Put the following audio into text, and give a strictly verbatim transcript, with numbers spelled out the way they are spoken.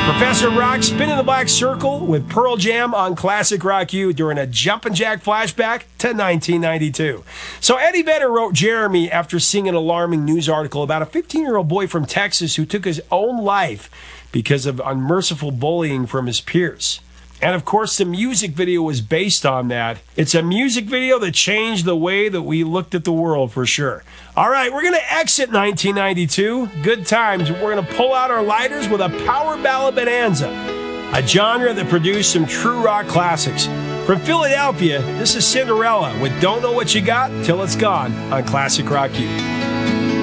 Professor Rock spinning the black circle with Pearl Jam on Classic Rock U during a Jumpin' Jack flashback to nineteen ninety-two. So Eddie Vedder wrote Jeremy after seeing an alarming news article about a fifteen-year-old boy from Texas who took his own life because of unmerciful bullying from his peers. And of course, the music video was based on that. It's a music video that changed the way that we looked at the world for sure. All right, we're going to exit nineteen ninety-two. Good times. We're going to pull out our lighters with a power ballad bonanza, a genre that produced some true rock classics. From Philadelphia, this is Cinderella with Don't Know What You Got Till It's Gone on Classic Rock U.